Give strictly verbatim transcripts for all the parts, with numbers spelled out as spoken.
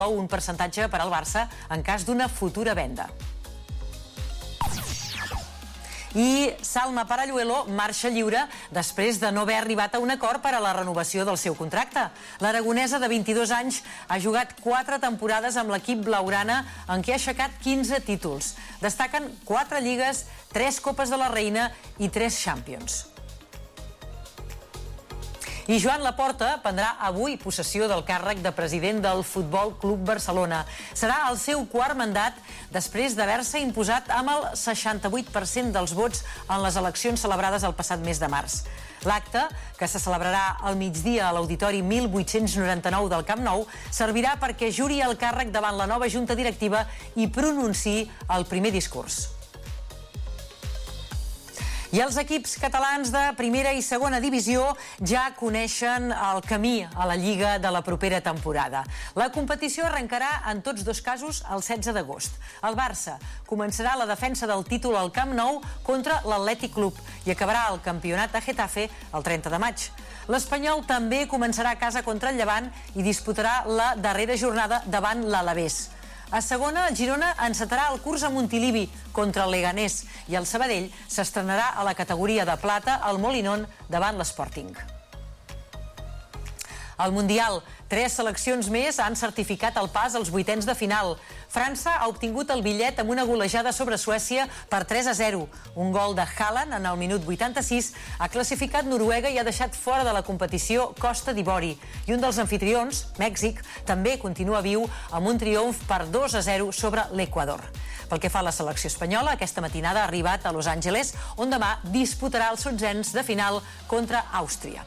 un percentatge per al Barça en cas d'una futura venda. I Salma Paralluelo marxa lliure després de no haver arribat a un acord per a la renovació del seu contracte. L'aragonesa de vint-i-dos anys ha jugat quatre temporades amb l'equip blaugrana en què ha aixecat quinze títols. Destaquen quatre lligues, tres Copes de la Reina i tres Champions. I Joan Laporta prendrà avui possessió del càrrec de president del Futbol Club Barcelona. Serà el seu quart mandat després d'haver-se imposat amb el seixanta-vuit per cent dels vots en les eleccions celebrades el passat mes de març. L'acte, que se celebrarà al migdia a l'Auditori mil vuit-cents noranta-nou del Camp Nou, servirà perquè juri el càrrec davant la nova junta directiva i pronunciï el primer discurs. I els equips catalans de primera i segona divisió ja coneixen el camí a la Lliga de la propera temporada. La competició arrencarà en tots dos casos el setze d'agost. El Barça començarà la defensa del títol al Camp Nou contra l'Atlètic Club i acabarà el campionat a Getafe el trenta de maig. L'Espanyol també començarà a casa contra el Llevant i disputarà la darrera jornada davant l'Alavés. A segona, el Girona encetarà el curs a Montilivi contra el Leganés i el Sabadell s'estrenarà a la categoria de plata al Molinón davant l'Sporting. Al Mundial, tres seleccions més han certificat el pas als vuitens de final. França ha obtingut el bitllet amb una golejada sobre Suècia per tres a zero. Un gol de Haaland en el minut vuitanta-sis ha classificat Noruega i ha deixat fora de la competició Costa d'Ivori. I un dels anfitrions, Mèxic, també continua viu amb un triomf per dos a zero sobre l'Equador. Pel que fa a la selecció espanyola, aquesta matinada ha arribat a Los Angeles, on demà disputarà els onzens de final contra Àustria.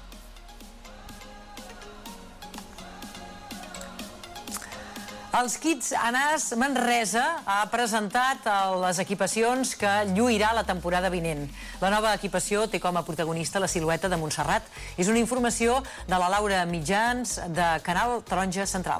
Els Kids Anas Manresa ha presentat les equipacions que lluirà la temporada vinent. La nova equipació té com a protagonista la silueta de Montserrat. És una informació de la Laura Mitjans, de Canal Taronja Central.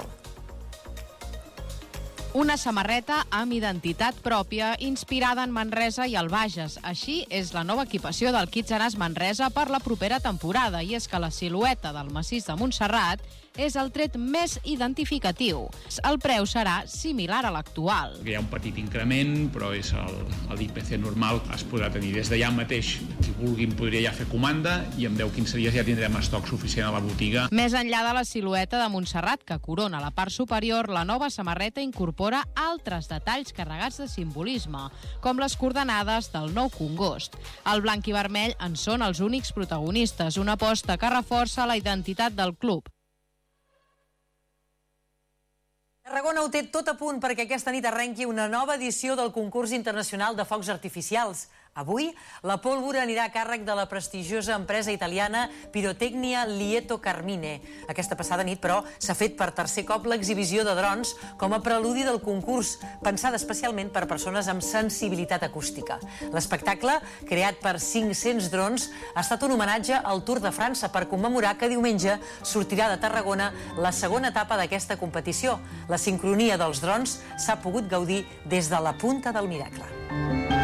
Una samarreta amb identitat pròpia, inspirada en Manresa i el Bages. Així és la nova equipació del Kids Anas Manresa per la propera temporada, i és que la silueta del massís de Montserrat és el tret més identificatiu. El preu serà similar a l'actual. Hi ha un petit increment, però és el, el I P C normal. Es podrà tenir des d'allà mateix. Qui vulguin podria ja fer comanda i en deu a quinze dies ja tindrem estoc suficient a la botiga. Més enllà de la silueta de Montserrat, que corona la part superior, la nova samarreta incorpora altres detalls carregats de simbolisme, com les coordenades del nou congost. El blanc i vermell en són els únics protagonistes, una aposta que reforça la identitat del club. Tarragona ho té tot a punt perquè aquesta nit arrenqui una nova edició del concurs internacional de focs artificials. Avui, la pólvora anirà a càrrec de la prestigiosa empresa italiana Pirotecnia Lieto Carmine. Aquesta passada nit, però, s'ha fet per tercer cop l'exhibició de drons com a preludi del concurs, pensada especialment per persones amb sensibilitat acústica. L'espectacle, creat per cinc-cents drons, ha estat un homenatge al Tour de França per commemorar que diumenge sortirà de Tarragona la segona etapa d'aquesta competició. La sincronia dels drons s'ha pogut gaudir des de la punta del Miracle.